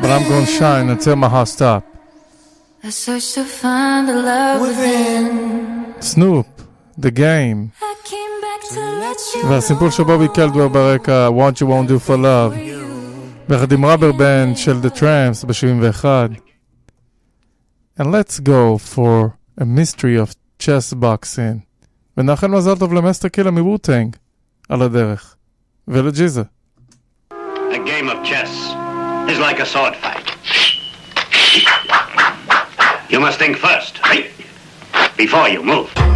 but I'm gonna shine until my heart stop. I search to find the love within. Snoop, The Game. I came back to let you והסימפול של בובי קלדוור ברקע, What You Won't Do For Love, ביחד עם ראבר בנד של The Tramps ב-71. And let's go for a mystery of chess boxing. ונאחל מזל טוב למסטר קילה מווטנג על הדרך. ולג'יזה. A game of chess is like a sword fight. You must think first, right? Before you move.